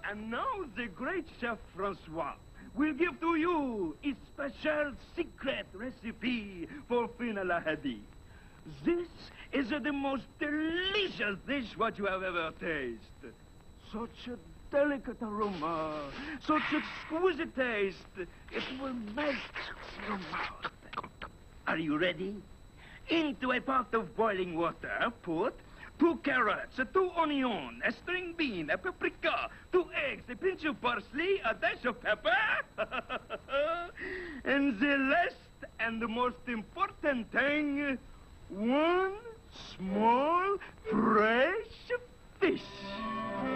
And now the great Chef Francois will give to you a special secret recipe for fin à la Hadi. This is the most delicious dish what you have ever tasted. Such a delicate aroma, such exquisite taste, it will melt your mouth. Are you ready? Into a pot of boiling water, put 2 carrots, 2 onions, a string bean, a paprika, 2 eggs, a pinch of parsley, a dash of pepper, and the last and the most important thing, 1 small fresh fish.